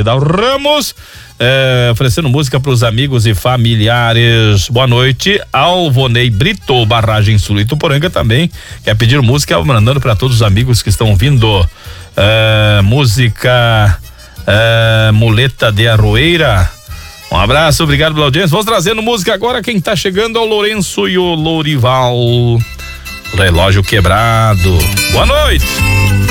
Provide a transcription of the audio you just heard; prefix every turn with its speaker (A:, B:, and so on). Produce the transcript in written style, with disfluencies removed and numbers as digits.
A: Vidal Ramos, oferecendo música para os amigos e familiares. Boa noite, Alvonei Brito, Barragem Sul Ituporanga também quer pedir música, mandando para todos os amigos que estão vindo. Música Muleta de Arroeira. Um abraço, obrigado pela audiência. Vamos trazendo música agora. Quem tá chegando é o Lourenço e o Lourival. Relógio Quebrado. Boa noite.